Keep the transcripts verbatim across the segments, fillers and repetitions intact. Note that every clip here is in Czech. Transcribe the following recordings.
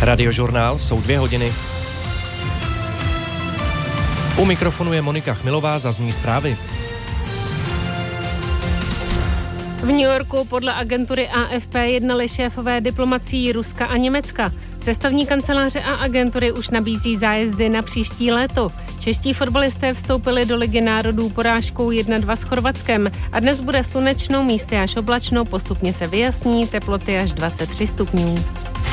Radiožurnál, jsou dvě hodiny. U mikrofonu je Monika Chmilová, zazní zprávy. V New Yorku podle agentury A F P jednali šéfové diplomacií Ruska a Německa. Cestovní kanceláře a agentury už nabízí zájezdy na příští léto. Čeští fotbalisté vstoupili do Ligy národů porážkou jedna dva s Chorvatskem a dnes bude slunečno, místy až oblačno, postupně se vyjasní, teploty až dvacet tři stupňů.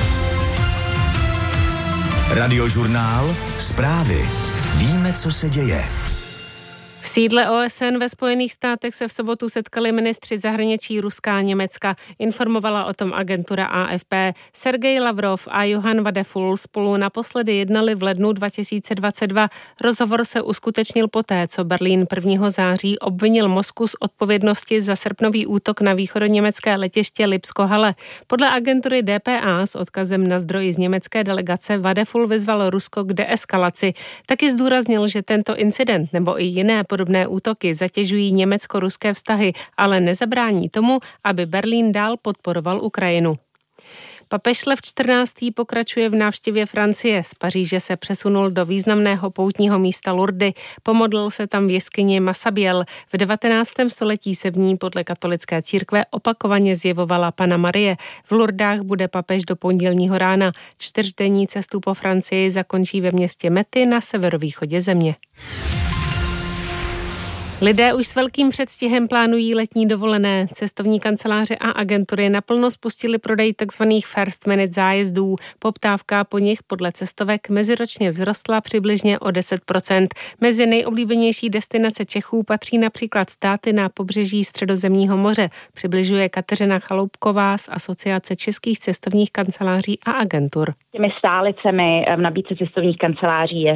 Radiožurnál, zprávy. Víme, co se děje. V sídle O S N ve Spojených státech se v sobotu setkali ministři zahraničí Ruska a Německa. Informovala o tom agentura A F P. Sergej Lavrov a Johann Vadeful spolu naposledy jednali v lednu dva tisíce dvacet dva. Rozhovor se uskutečnil poté, co Berlín prvního září obvinil Moskvu z odpovědnosti za srpnový útok na východoněmecké letiště Lipsko-Halle. Podle agentury D P A s odkazem na zdroji z německé delegace Vadeful vyzval Rusko k deeskalaci. Taky zdůraznil, že tento incident nebo i jiné podobné útoky zatěžují německo-ruské vztahy, ale nezabrání tomu, aby Berlín dál podporoval Ukrajinu. Papež Lev čtrnáctý pokračuje v návštěvě Francie. Z Paříže se přesunul do významného poutního místa Lourdes. Pomodlil se tam v jeskyni Massabielle. V devatenáctém století se v ní podle katolické církve opakovaně zjevovala Panna Marie. V Lourdách bude papež do pondělního rána. Čtyřdenní cestu po Francii zakončí ve městě Mety na severovýchodě země. Lidé už s velkým předstihem plánují letní dovolené. Cestovní kanceláře a agentury naplno spustily prodej tzv. First minute zájezdů. Poptávka po nich podle cestovek meziročně vzrostla přibližně o deset procent. Mezi nejoblíbenější destinace Čechů patří například státy na pobřeží Středozemního moře. Přibližuje Kateřina Chaloupková z Asociace českých cestovních kanceláří a agentur. Těmi stálicemi v nabídce cestovních kanceláří je